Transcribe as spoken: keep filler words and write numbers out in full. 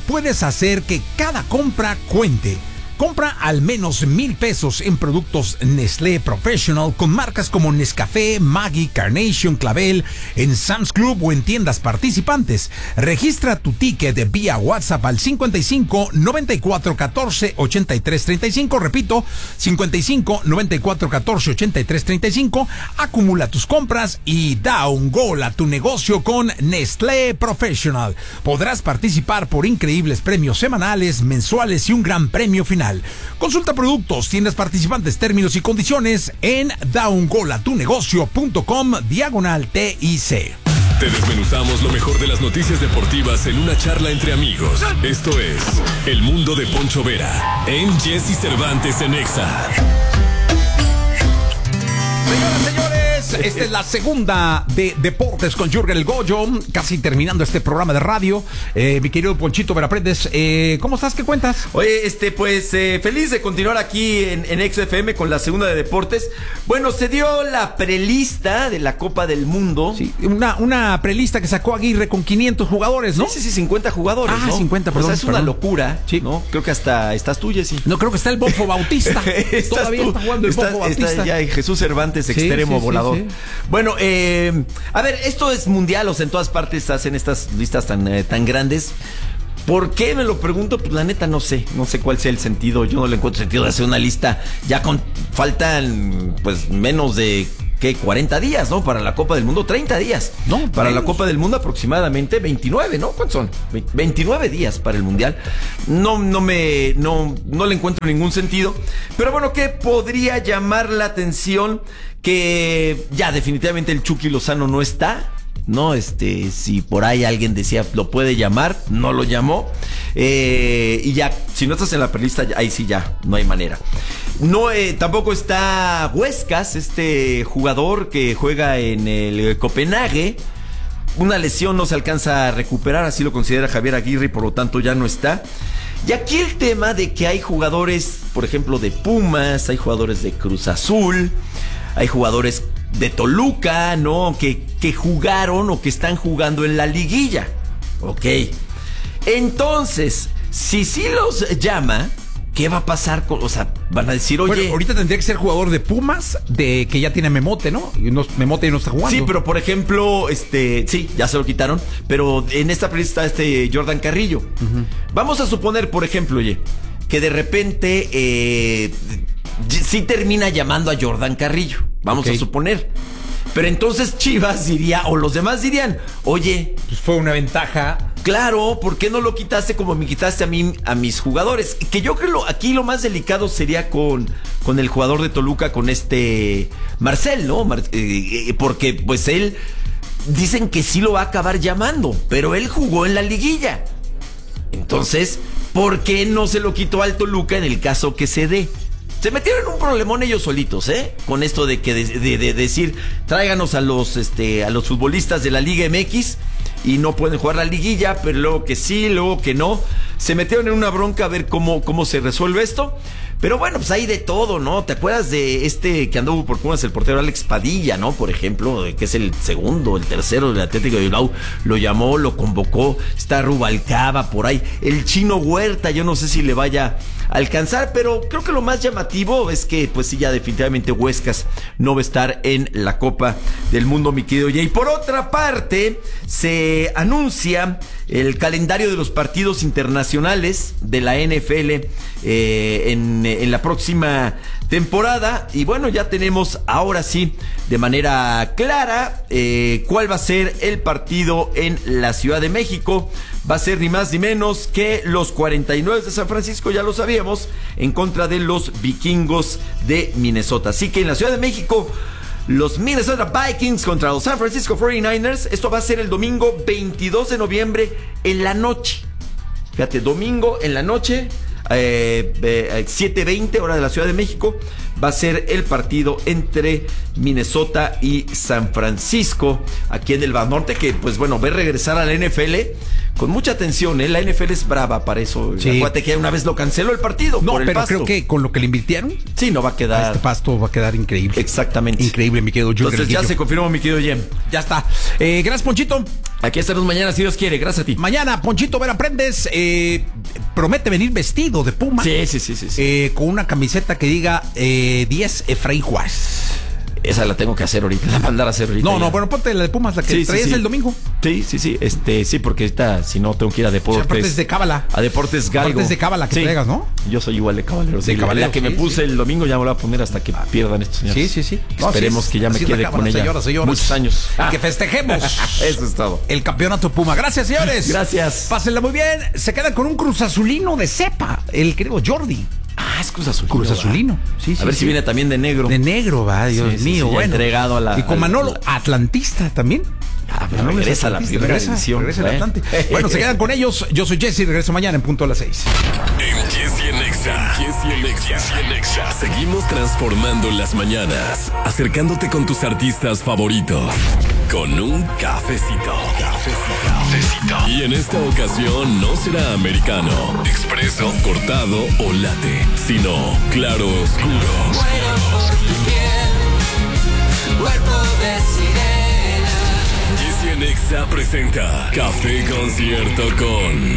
puedes hacer que cada compra cuente. Compra al menos mil pesos en productos Nestlé Professional con marcas como Nescafé, Maggi, Carnation, Clavel, en Sam's Club o en tiendas participantes. Registra tu ticket vía WhatsApp al cincuenta y cinco, noventa y cuatro, catorce, ochenta y tres, treinta y cinco. Repito, cincuenta y cinco, noventa y cuatro, catorce, ochenta y tres, treinta y cinco. Acumula tus compras y da un gol a tu negocio con Nestlé Professional. Podrás participar por increíbles premios semanales, mensuales y un gran premio final. Consulta productos, tiendas participantes, términos y condiciones en daungolaTunegocio.com diagonal T I C. Te desmenuzamos lo mejor de las noticias deportivas en una charla entre amigos. Esto es El Mundo de Poncho Vera en Jesse Cervantes en Exa. Señoras, señores, esta es la segunda de Deportes con Jürgen El Goyo, casi terminando este programa de radio. Eh, mi querido Ponchito Veraprendes, eh, ¿cómo estás? ¿Qué cuentas? Oye, este, pues eh, feliz de continuar aquí en, en X F M con la segunda de Deportes. Bueno, se dio la prelista de la Copa del Mundo. Sí, una, una prelista que sacó Aguirre con quinientos jugadores, ¿no? Sí, sí, sí, cincuenta jugadores, ah, ¿no? cincuenta, perdón. O sea, es perdón. una locura, sí. ¿no? Creo que hasta estás tú, Jessy. No, creo que está el Bofo Bautista. Todavía tú, está jugando el estás, Bofo Bautista. Está ya Jesús Cervantes, sí, extremo sí, volador. Sí, sí. Bueno, eh, a ver, esto es mundial, o sea, en todas partes hacen estas listas tan, eh, tan grandes. ¿Por qué me lo pregunto? Pues la neta no sé, no sé cuál sea el sentido. Yo no le encuentro sentido de hacer una lista ya con, faltan pues menos de, ¿qué? cuarenta días, ¿no? Para la Copa del Mundo, treinta días. No, para menos. la Copa del Mundo aproximadamente veintinueve, ¿no? ¿Cuántos son? veintinueve días para el Mundial. No, no me, no, no le encuentro ningún sentido. Pero bueno, ¿qué podría llamar la atención? Que ya definitivamente el Chucky Lozano no está. No, este, si por ahí alguien decía lo puede llamar, no lo llamó. Eh, y ya, si no estás en la prelista, ahí sí ya, no hay manera. No, eh, tampoco está Huescas, este jugador que juega en el Copenhague. Una lesión no se alcanza a recuperar, así lo considera Javier Aguirre, y por lo tanto ya no está. Y aquí el tema de que hay jugadores, por ejemplo, de Pumas, hay jugadores de Cruz Azul, hay jugadores de Toluca, ¿no? Que, que jugaron o que están jugando en la liguilla. Ok. Entonces, si sí los llama, ¿qué va a pasar con, o sea, van a decir, oye... Bueno, ahorita tendría que ser jugador de Pumas, de que ya tiene Memote, ¿no? Y no Memote no está jugando. Sí, pero por ejemplo, este, sí, ya se lo quitaron, pero en esta prelista está este Jordan Carrillo. Uh-huh. Vamos a suponer, por ejemplo, oye, que de repente eh, sí termina llamando a Jordan Carrillo. Vamos okay. a suponer. Pero entonces Chivas diría, o los demás dirían, oye, pues fue una ventaja. Claro, ¿por qué no lo quitaste como me quitaste a mí, a mis jugadores? Que yo creo que aquí lo más delicado sería con, con el jugador de Toluca, con este Marcel, ¿no? Mar, eh, porque pues él, dicen que sí lo va a acabar llamando, pero él jugó en la liguilla. Entonces, ¿por qué no se lo quitó al Toluca en el caso que se dé? Se metieron en un problemón ellos solitos, ¿eh? Con esto de que de, de, de decir, tráiganos a los este a los futbolistas de la Liga M X y no pueden jugar la liguilla, pero luego que sí, luego que no. Se metieron en una bronca a ver cómo, cómo se resuelve esto. Pero bueno, pues hay de todo, ¿no? ¿Te acuerdas de este que anduvo por Pumas, el portero Alex Padilla, ¿no? Por ejemplo, que es el segundo, el tercero del Atlético de Bilbao. Lo llamó, lo convocó. Está Rubalcaba por ahí. El Chino Huerta, yo no sé si le vaya a alcanzar, pero creo que lo más llamativo es que, pues sí, ya definitivamente Huescas no va a estar en la Copa del Mundo, mi querido Jay. Y por otra parte, se anuncia el calendario de los partidos internacionales de la N F L eh, en, en la próxima temporada. Y bueno, ya tenemos ahora sí de manera clara eh, cuál va a ser el partido en la Ciudad de México. Va a ser ni más ni menos que los cuarenta y nueve de San Francisco, ya lo sabíamos, en contra de los vikingos de Minnesota. Así que en la Ciudad de México, los Minnesota Vikings contra los San Francisco cuarenta y nueve ers. Esto va a ser el domingo veintidós de noviembre en la noche. Fíjate, domingo en la noche eh, eh, siete veinte hora de la Ciudad de México, va a ser el partido entre Minnesota y San Francisco, aquí en el Banorte, que pues bueno, ve regresar a la N F L con mucha atención, ¿eh? La N F L es brava para eso. Sí. Acuérdate que una vez lo canceló el partido. No, por el pero pasto. creo que con lo que le invirtieron, sí, no va a quedar. este pasto va a quedar increíble. Exactamente. Increíble, mi querido Jürgen Entonces ya Guillo. se confirmó, mi querido Jem. Ya está. Eh, gracias, Ponchito. Aquí estaremos mañana, si Dios quiere. Gracias a ti. Mañana, Ponchito Vera Prendes eh, promete venir vestido de Puma. Sí, sí, sí, sí. sí. Eh, con una camiseta que diga eh, diez Efraín Juárez. Esa la tengo que hacer ahorita. La mandar a hacer ahorita. No, ya. no, bueno, ponte la de Pumas, la que Sí, sí, traías sí. el domingo. Sí, sí, sí. Este, sí, porque esta, si no, tengo que ir a O sea, deportes. aparte es de Cábala. A Deportes Galgo. Aparte es de Cábala que Sí. traigas, ¿no? Yo soy igual de caballero. De sí. caballero, La que sí, me puse sí. el domingo ya me la voy a poner hasta que pierdan estos señores. Sí, sí, sí. No, Esperemos así es. que ya me Así es la quede Cábala, con ella. señoras, señores. Muchos años. Y que festejemos. Eso es todo. El campeonato Puma. Gracias, señores. Gracias. Pásenla muy bien. Se quedan con un Cruz Azulino de cepa, el querido Jordi. Ah, es Cruz Azulino. Cruz Azulino. Sí, sí, A ver sí. si viene también de negro. De negro, va, Dios Sí, sí, mío, sí, ya bueno. entregado a la- Y con a la- Manolo, Atlantista también. Ah, pero Manolo es regresa a la atlantista, primera regresa, división. Regresa al ¿eh? Atlante. Bueno, se quedan con ellos. Yo soy Jesse y regreso mañana en punto a las seis. En Jesse en Exa. Jesse en Exa. Jesse en Exa. Seguimos transformando las mañanas, acercándote con tus artistas favoritos. Con un cafecito. Cafecito. Y en esta ocasión no será americano, expreso, cortado o latte, sino claro oscuro. Cuerpo de sirena. Jesse en Exa presenta Café Concierto con